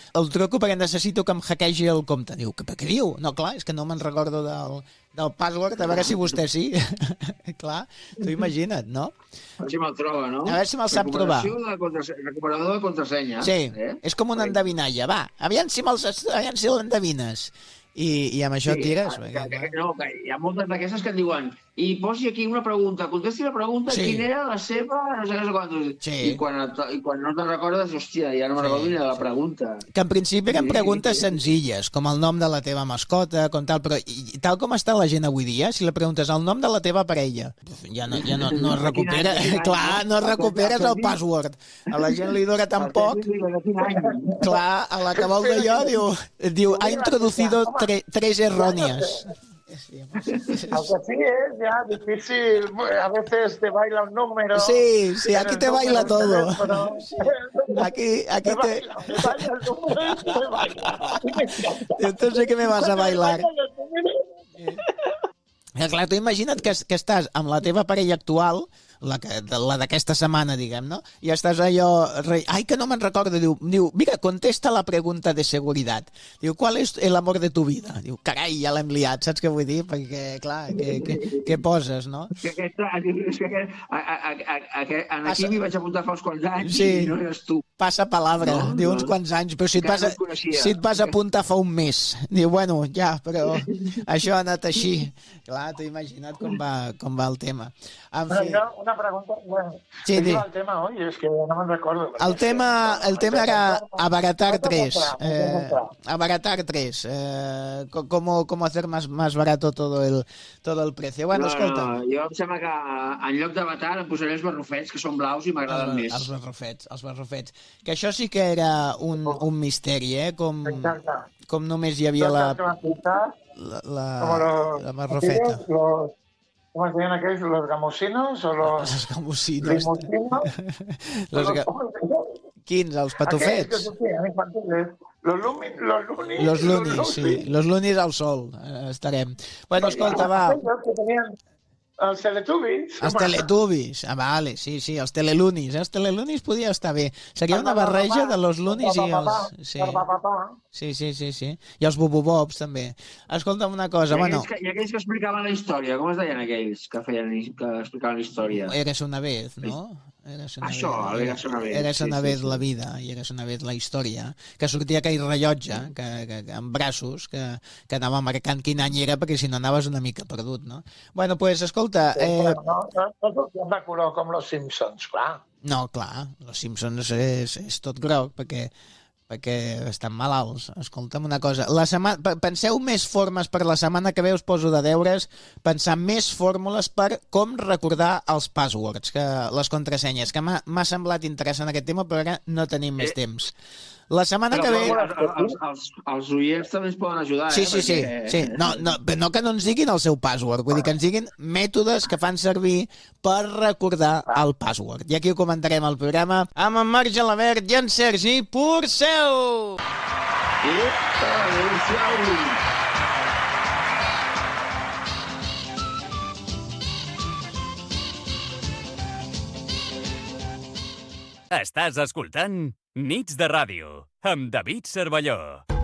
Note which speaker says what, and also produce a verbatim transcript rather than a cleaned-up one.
Speaker 1: el truco perquè necessito que em hackegi el compte. Diu, què, què diu? No, clar, és que no me'n recordo del, del password, a veure si vostè sí. Clar, tu imagina't, no?
Speaker 2: A veure si me'l troba, no?
Speaker 1: A veure si me'l sap trobar.
Speaker 2: De contrase... Recuperador de contrasenya.
Speaker 1: Sí,
Speaker 2: eh?
Speaker 1: és com una endevinalla. Va, aviam si, aviam si l'endevines. I, I amb això
Speaker 2: sí,
Speaker 1: tires.
Speaker 2: Que,
Speaker 1: perquè,
Speaker 2: que, no, que hi ha moltes d'aquestes que et diuen i posi aquí una pregunta, contesti la pregunta, sí. Quina era la seva, no sé què, no sé quantos. Sí. I, quan, i quan no te'n recordes, hòstia, ja no me'n sí, recordo ni de la sí. pregunta.
Speaker 1: Que en principi eren preguntes sí, sí. senzilles, com el nom de la teva mascota, com tal, però i, tal com està la gent avui dia, si la preguntes el nom de la teva parella, ja no, ja no, no es recupera, clar, no recuperes el password. A la gent li dura tan poc, clar, a la que vol d'allò diu, diu, ha introducido tre, tres erróneas.
Speaker 3: Sí, aunque sí es ya difícil, a veces te baila un número.
Speaker 1: Sí, sí, aquí te baila todo. Aquí, aquí te...
Speaker 3: Baila, me baila el número y te baila.
Speaker 1: Entonces, ¿qué me vas a bailar? Ja, clar, tu imagina't que, que estàs amb la teva parella actual, la que, la d'aquesta setmana, diguem, no? I estàs allò... Re... Ai, que no me'n recordo. Diu, diu, mira, contesta la pregunta de seguretat. Diu, ¿cuál es el amor de tu vida? Diu, carai, ja l'hem liat, saps què vull dir? Perquè, clar, què, què, què poses, no?
Speaker 2: És que aquesta... És que a, a, a, a, a, aquí m'hi vaig apuntar fa uns quants anys
Speaker 1: sí.
Speaker 2: I no eres tu.
Speaker 1: Passa palabra, no, diu uns no. quants anys, però si et, vas a, si et vas a apuntar fa un mes. Diu, bueno, ja, però això ha anat així. Clar, t'ho imagina't com va, com va el tema. En
Speaker 3: Pero
Speaker 1: fi...
Speaker 3: yo, una pregunta, bueno,
Speaker 1: sí,
Speaker 3: ¿qué iba el tema hoy? Es que no me recuerdo.
Speaker 1: El tema, el tema era abaratar tres. Eh, abaratar tres. Eh, cómo, cómo hacer más, más barato todo el, todo el precio. Bueno,
Speaker 2: no,
Speaker 1: escolta.
Speaker 2: No, jo em sembla que en lloc d'avatar em posaré els barrufets, que són blaus i m'agraden més.
Speaker 1: Els barrufets, els barrufets. Que això sí que era un, un misteri, eh? Com, com només hi havia la... La, la, la barrufeta.
Speaker 3: Los, ¿cómo se llaman aquellos? ¿Los gamusinos o los...?
Speaker 1: Los gamusinos.
Speaker 3: Limusinos.
Speaker 1: los ga... Quins? Els patufets?
Speaker 3: Los lunis. Los lunis,
Speaker 1: los lunis, sí. Los lunis al sol. Eh, estarem. Bueno, escolta, va.
Speaker 3: Els teletubbies.
Speaker 1: Els teletubbies. Ah, vale, sí, sí, els telelunis. Els telelunis podia estar bé. Seria una barreja de los lunis i els... Sí. Sí, sí, sí, sí. I els bububobs, també. Escolta'm una cosa,
Speaker 2: I
Speaker 1: bueno...
Speaker 2: Que, I aquells que explicaven la història, com es deien aquells que, feien, que explicaven la història?
Speaker 1: Eres una vez, no? Eres una
Speaker 2: Això,
Speaker 1: vez,
Speaker 2: eres una vez.
Speaker 1: Eres una
Speaker 2: sí,
Speaker 1: vez
Speaker 2: sí, sí.
Speaker 1: la vida i eres una vez la història. Que sortia aquell rellotge que, que, que, amb braços que, que anava marcant quin any era perquè si no anaves una mica perdut, no? Bueno, pues, escolta... Eh...
Speaker 3: No, no, no sortien de color com los Simpsons, clar.
Speaker 1: No, clar, los Simpsons és, és tot groc perquè... perquè estan malalts. Escolta'm una cosa. La setmana... Penseu més formes per la setmana que ve, us poso de deures, pensar més fórmules per com recordar els passwords, que les contrasenyes, que m'ha semblat interessant aquest tema, però ara no tenim més temps. La setmana
Speaker 2: però,
Speaker 1: que ve...
Speaker 2: Els, els, els oients també ens poden ajudar,
Speaker 1: sí,
Speaker 2: eh?
Speaker 1: Sí, sí,
Speaker 2: perquè...
Speaker 1: sí. No, no, no que no ens diguin el seu password, vull dir que ens diguin mètodes que fan servir per recordar el password. I aquí ho comentarem al programa amb en Marc Gelabert i en Sergi Porcel.
Speaker 2: Epa, adéu-siau!
Speaker 4: Estàs escoltant Nits de Ràdio amb David Cervelló.